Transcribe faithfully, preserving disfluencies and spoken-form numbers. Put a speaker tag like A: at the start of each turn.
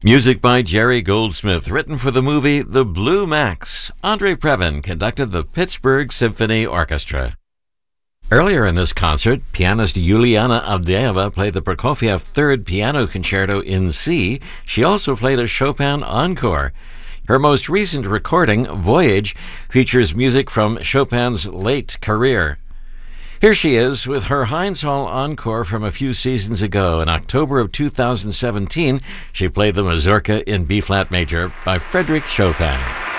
A: Music by Jerry Goldsmith, written for the movie The Blue Max. Andre Previn conducted the Pittsburgh Symphony Orchestra. Earlier in this concert, pianist Yuliana Avdeeva played the Prokofiev Third Piano Concerto in C. She also played a Chopin encore. Her most recent recording, Voyage, features music from Chopin's late career. Here she is with her Heinz Hall encore from a few seasons ago. In October of two thousand seventeen, she played the Mazurka in B-flat major by Frédéric Chopin.